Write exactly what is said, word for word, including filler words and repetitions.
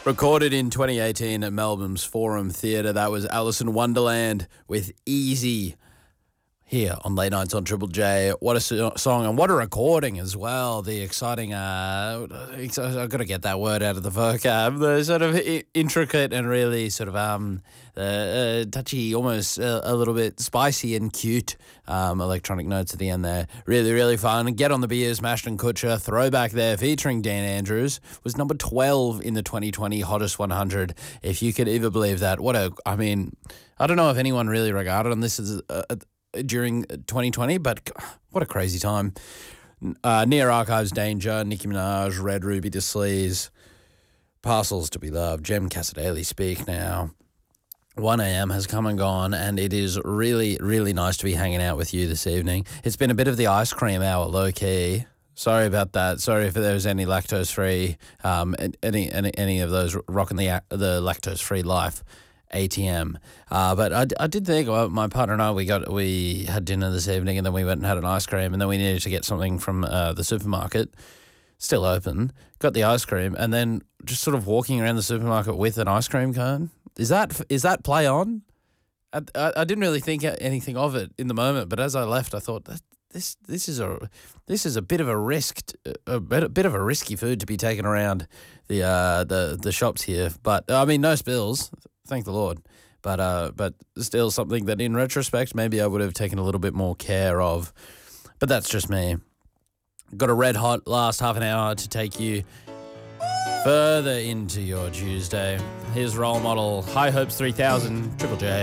Recorded in twenty eighteen at Melbourne's Forum Theatre. That was Alice in Wonderland with Easy here on Late Nights on Triple J. What a so- song and what a recording as well. The exciting, uh, I've got to get that word out of the vocab, the sort of I- intricate and really sort of um, uh, uh, touchy, almost uh, a little bit spicy and cute um, electronic notes at the end there. Really, really fun. Get on the Beers, Ashton Kutcher, throwback there featuring Dan Andrews, was number twelve in the twenty twenty Hottest one hundred. If you could ever believe that. What a, I mean, I don't know if anyone really regarded on this as a, a during twenty twenty, but what a crazy time. Uh, Near Archives, Danger, Nicki Minaj, Red Ruby to Sleaze, Parcels to be Loved, Jem Casadale, Speak Now. one a.m. has come and gone, and it is really, really nice to be hanging out with you this evening. It's been a bit of the ice cream hour, low-key. Sorry about that. Sorry if there was any lactose-free, um, any any any of those rocking the the lactose-free life. A T M. Uh, but I, I did think, well, my partner and I, we got we had dinner this evening and then we went and had an ice cream and then we needed to get something from uh, the supermarket, still open, got the ice cream and then just sort of walking around the supermarket with an ice cream cone. Is that is that play on? I, I, I didn't really think anything of it in the moment, but as I left, I thought that this this is a this is a bit of a risk, a bit, a bit of a risky food to be taken around the uh, the the shops here. But I mean, no spills. Thank the Lord. But uh, but still something that in retrospect maybe I would have taken a little bit more care of. But that's just me. Got a red hot last half an hour to take you further into your Tuesday. Here's Role Model, High Hopes three thousand, Triple J.